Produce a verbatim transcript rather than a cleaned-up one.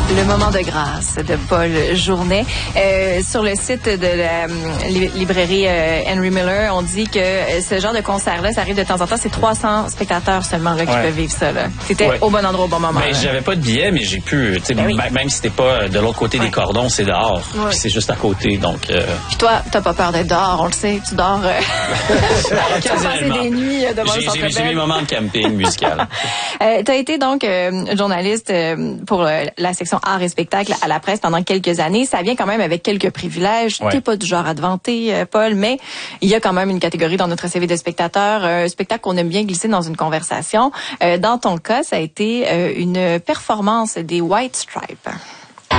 Le moment de grâce de Paul Journet. Euh, sur le site de la euh, librairie euh, Henry Miller, on dit que euh, ce genre de concert-là, ça arrive de temps en temps. C'est trois cents spectateurs seulement là, qui ouais. peuvent vivre ça. Tu étais ouais. au bon endroit au bon moment. Ben, j'avais pas de billet, mais j'ai pu... Ben oui. Même si t'es pas de l'autre côté ouais. des cordons, c'est dehors. Ouais. C'est juste à côté. Donc. Euh... Puis toi, t'as pas peur d'être dehors, on le sait. Tu dors... Euh... tu as passé des nuits devant le Centre Bell. J'ai mes moments de camping musical. euh, t'as été donc euh, journaliste euh, pour euh, la section art et spectacle à la presse pendant quelques années. Ça vient quand même avec quelques privilèges. Ouais. T'es pas du genre à te vanter, euh, Paul, mais il y a quand même une catégorie dans notre C V de spectateur, euh, un spectacle qu'on aime bien glisser dans une conversation. Euh, dans ton cas, ça a été euh, une performance des White Stripes.